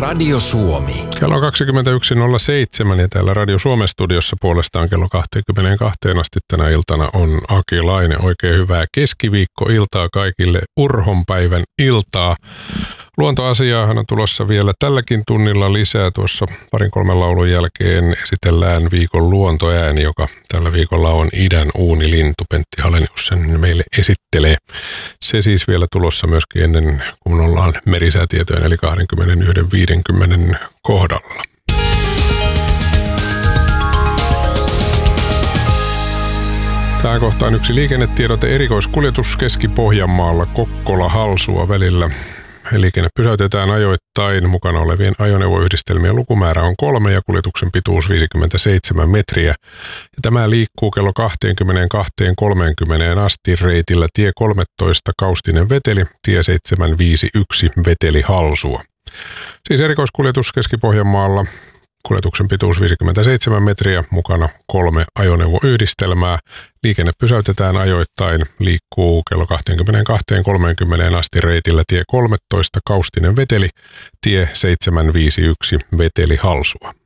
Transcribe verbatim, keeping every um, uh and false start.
Radio Suomi. Kello on kaksikymmentäyksi nolla seitsemän ja täällä Radio Suomen studiossa puolestaan kello kaksikymmentäkaksi asti tänä iltana on Aki Laine. Oikein hyvää keskiviikkoiltaa kaikille, Urhonpäivän iltaa. Luontoasiaahan on tulossa vielä tälläkin tunnilla lisää. Tuossa parin kolmen laulun jälkeen esitellään viikon luontoääni, joka tällä viikolla on idän uunilintu. Pentti Halenius sen meille esittelee. Se siis vielä tulossa myöskin ennen kuin ollaan merisäätietojen eli kaksikymmentäyksi viisikymmentä kohdalla. Tähän kohtaan yksi liikennetiedote: erikoiskuljetus Keski-Pohjanmaalla Kokkola-Halsua välillä. Liikenne pysäytetään ajoittain. Mukana olevien ajoneuvoyhdistelmien lukumäärä on kolme ja kuljetuksen pituus viisikymmentäseitsemän metriä. Ja tämä liikkuu kello kaksikymmentäkaksi kolmekymmentä asti reitillä tie kolmetoista Kaustinen Veteli, tie seitsemän viisi yksi Veteli Halsua. Siis erikoiskuljetus Keski-Pohjanmaalla. Kuljetuksen pituus viisikymmentäseitsemän metriä, mukana kolme ajoneuvoyhdistelmää. Liikenne pysäytetään ajoittain, liikkuu kello kaksikymmentäkaksi kolmekymmentä asti reitillä tie kolmetoista Kaustinen Veteli, tie seitsemän viisi yksi Veteli Halsua.